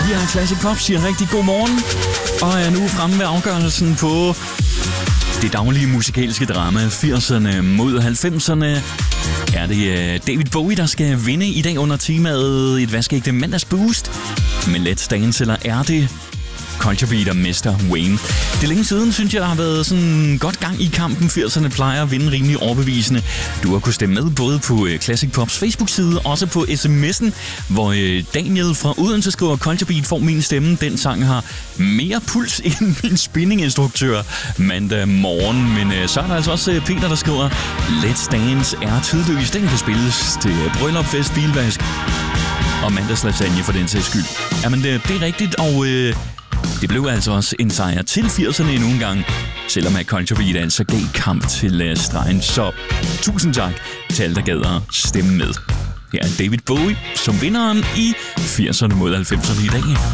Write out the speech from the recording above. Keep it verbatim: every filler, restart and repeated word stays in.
Ja, Classic Pop siger rigtig god morgen, og er nu fremme ved afgørelsen på det daglige musikalske drama firserne mod halvfemserne. Er det David Bowie, der skal vinde i dag under temaet et vaskeægte mandagsboost med Let's Dance, eller er det Culture Beat og mister Wayne? Det er længe siden, synes jeg, der har været sådan godt gang i kampen. firserne plejer at vinde rimelig overbevisende. Du har kunnet stemme med både på Classic Pops Facebook-side, også på sms'en, hvor Daniel fra Odense skriver, Culture Beat får min stemme. Den sang har mere puls end min spinninginstruktør mandag morgen. Men så er der altså også Peter, der skriver, Let's Dance er tidløs. Den kan spilles til bryllup, fest, bilvask og mandagslasagne for den sags skyld. Jamen, det, det er rigtigt, og øh, det blev altså også en sejr til firserne endnu en gang, selvom at Culture Beat altså gav kamp til uh, stregen. Så tusind tak til alle, der gad at stemme med. Her er David Bowie som vinderen i firserne mod halvfemserne i dag.